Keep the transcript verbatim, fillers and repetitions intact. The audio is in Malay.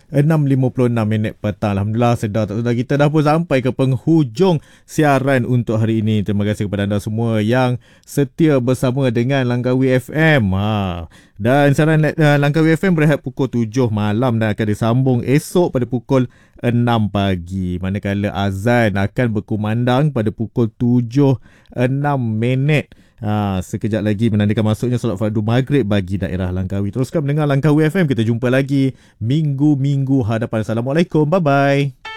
enam lima puluh enam minit petang. Alhamdulillah, sedar tak sedar kita dah pun sampai ke penghujung siaran untuk hari ini. Terima kasih kepada anda semua yang setia bersama dengan Langkawi F M. Ha. Dan siaran uh, Langkawi F M berehat pukul tujuh malam dan akan disambung esok pada pukul enam pagi. Manakala azan akan berkumandang pada pukul tujuh enam minit. Ha, sekejap lagi menandakan masuknya solat fardu maghrib bagi daerah Langkawi. Teruskan mendengar Langkawi F M. Kita jumpa lagi minggu-minggu hadapan. Assalamualaikum. Bye-bye.